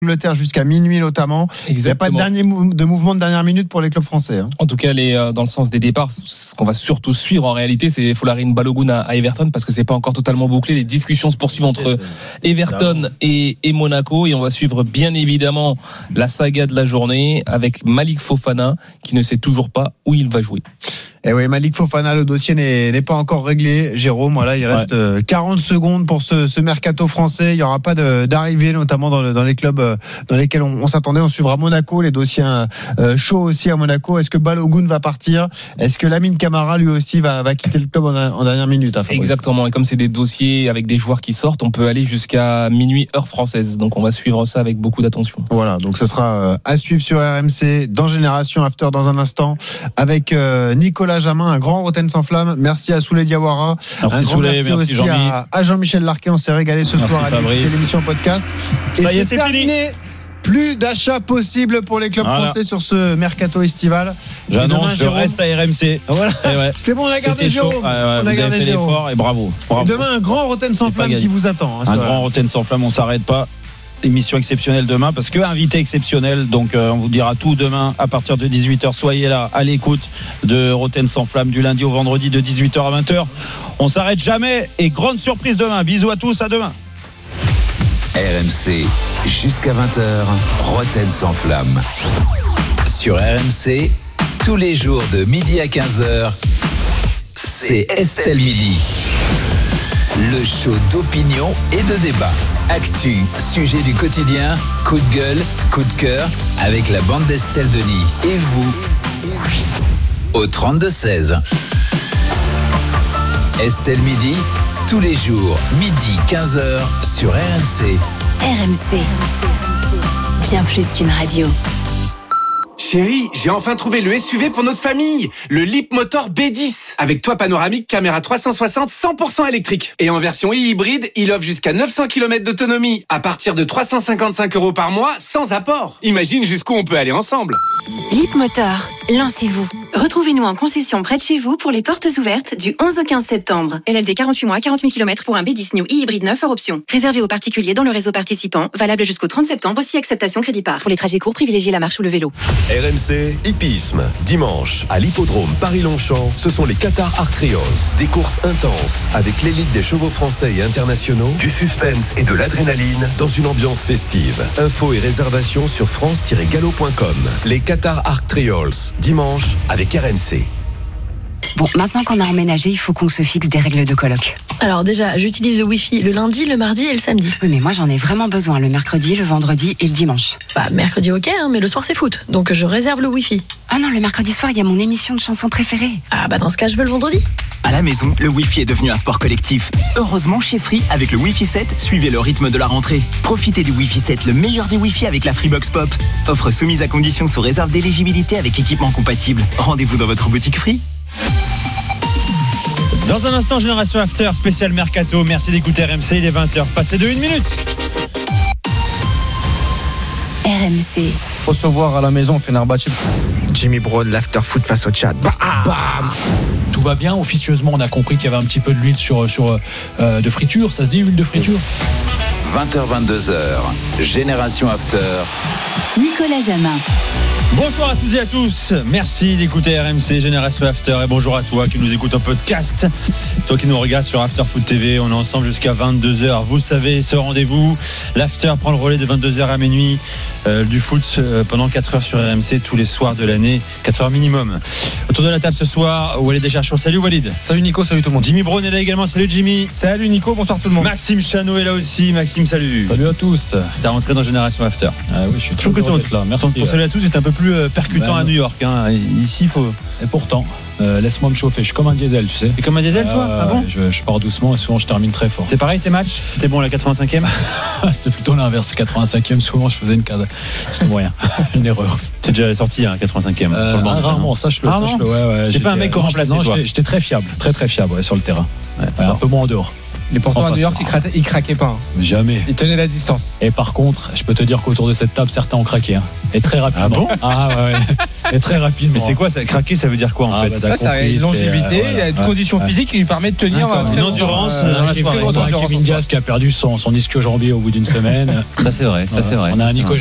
Angleterre jusqu'à minuit notamment. Exactement. Il n'y a pas de mouvement de dernière minute pour les clubs français. En tout cas, elle est dans le sens des départs. Ce qu'on va surtout suivre en réalité, c'est Folarin Balogun à Everton, parce que c'est pas encore totalement bouclé. Les discussions se poursuivent entre Everton et Monaco, et on va suivre bien évidemment la saga de la journée avec Malik Fofana qui ne sait toujours pas où il va jouer. Et oui, Malik Fofana, le dossier n'est pas encore réglé. Jérôme, voilà, il reste 40 secondes pour ce mercato français. Il n'y aura pas d'arrivée, notamment dans les clubs dans lesquels on s'attendait. On suivra Monaco, les dossiers chauds aussi à Monaco. Est-ce que Balogun va partir? Est-ce que Lamine Camara, lui aussi, va quitter le club en dernière minute? Exactement. Et comme c'est des dossiers avec des joueurs qui sortent, on peut aller jusqu'à minuit heure française. Donc on va suivre ça avec beaucoup d'attention. Voilà, donc ce sera à suivre sur RMC dans Génération After dans un instant avec Nicolas Jamin, un grand Roten sans flamme. Merci à Souley Diawara. Merci Souley, merci aussi Jean-Mi. à Jean-Michel Larquet. On s'est régalé ce soir à l'émission podcast. Et ça y est, c'est terminé. Fini. Plus d'achats possibles pour les clubs français sur ce mercato estival. J'annonce, je reste à RMC. Voilà. C'est bon, on a gardé Jérôme. Vous avez fait l'effort et bravo. Et demain, un grand Roten sans flamme qui vous attend. Un grand Roten sans flamme, on s'arrête pas. Émission exceptionnelle demain parce que invité exceptionnel, donc on vous dira tout demain à partir de 18h. Soyez là à l'écoute de Roten sans flamme du lundi au vendredi de 18h à 20h. On s'arrête jamais et grande surprise demain. Bisous à tous, à demain. RMC jusqu'à 20h, Roten sans flamme. Sur RMC, tous les jours de midi à 15h, c'est Estelle Midi. Le show d'opinion et de débat. Actu, sujet du quotidien, coup de gueule, coup de cœur, avec la bande d'Estelle Denis. Et vous, au 32-16. Estelle Midi, tous les jours, midi 15h, sur RMC. RMC, bien plus qu'une radio. Chérie, j'ai enfin trouvé le SUV pour notre famille, le Leapmotor B10. Avec toit panoramique, caméra 360, 100% électrique. Et en version hybride, il offre jusqu'à 900 km d'autonomie, à partir de 355 € par mois, sans apport. Imagine jusqu'où on peut aller ensemble. Leapmotor, lancez-vous. Retrouvez-nous en concession près de chez vous pour les portes ouvertes du 11 au 15 septembre. LLD 48 mois, 40 000 km pour un B10 New e-hybride 9 hors option. Réservé aux particuliers dans le réseau participant. Valable jusqu'au 30 septembre, si acceptation crédit par. Pour les trajets courts, privilégiez la marche ou le vélo. RMC Hippisme. Dimanche, à l'hippodrome Paris-Longchamp, ce sont les Qatar Arc Trials. Des courses intenses avec l'élite des chevaux français et internationaux, du suspense et de l'adrénaline dans une ambiance festive. Infos et réservations sur france-galop.com. Les Qatar Arc Trials. Dimanche avec RMC. Bon, maintenant qu'on a emménagé, il faut qu'on se fixe des règles de coloc. Alors déjà, j'utilise le Wi-Fi le lundi, le mardi et le samedi. Oui, mais moi j'en ai vraiment besoin le mercredi, le vendredi et le dimanche. Bah, mercredi ok, mais le soir c'est foot, donc je réserve le Wi-Fi. Ah non, le mercredi soir, il y a mon émission de chansons préférée. Ah bah dans ce cas, je veux le vendredi. À la maison, le Wi-Fi est devenu un sport collectif. Heureusement, chez Free, avec le Wi-Fi 7, suivez le rythme de la rentrée. Profitez du Wi-Fi 7, le meilleur des Wi-Fi avec la Freebox Pop. Offre soumise à condition sous réserve d'éligibilité avec équipement compatible. Rendez-vous dans votre boutique Free. Dans un instant, Génération After, spécial Mercato. Merci d'écouter RMC, il est 20h, passé de 1 minute. RMC. Recevoir à la maison Fenerbahçe. Jimmy Brown, l'after foot face au Tchad. Bam. Tout va bien, officieusement on a compris qu'il y avait un petit peu de l'huile de friture, ça se dit huile de friture. 20h, 22h, Génération After. Nicolas Jamin. Bonsoir à toutes et à tous, merci d'écouter RMC Génération After et bonjour à toi qui nous écoute en podcast, toi qui nous regarde sur After Foot TV. On est ensemble jusqu'à 22h, vous savez ce rendez-vous, l'After prend le relais de 22h à minuit, du foot pendant 4 heures sur RMC tous les soirs de l'année, 4 heures minimum. Autour de la table ce soir, Walid Acharchour. Salut Walid. Salut Nico, salut tout le monde. Jimmy Brown est là également, salut Jimmy. Salut Nico, bonsoir tout le monde. Maxime Chano est là aussi, Maxime salut. Salut à tous. T'es rentré dans Génération After. Ah oui, je suis très heureux d'être là, merci. Ton salut à tous est un peu plus percutant à New York, hein. Ici faut... Et pourtant, laisse-moi me chauffer, je suis comme un diesel, tu sais. T'es comme un diesel toi ah bon je pars doucement et souvent je termine très fort. C'était pareil tes matchs? C'était bon la 85e? C'était plutôt l'inverse, 85e, souvent je faisais une case. C'était moyen, une erreur. T'es déjà sorti à 85e sur le banc? Rarement, sache-le. Ouais, t'es pas un mec qu'on remplace toi? J'étais très fiable, très fiable sur le terrain. Ouais, un peu moins en dehors. Les porteurs à New York, ils craquaient pas. Jamais. Ils tenaient la distance. Et par contre, je peux te dire qu'autour de cette table, certains ont craqué. Et très rapidement. Ah bon? Ah ouais. Et très rapidement. Mais c'est quoi ça? Craquer, ça veut dire quoi en fait? Ça a une longévité, il y a une condition physique qui lui permet de tenir une endurance dans la soirée. Kevin Diaz qui a perdu son ischio-jambier au bout d'une semaine. Ça c'est vrai. On a un Nico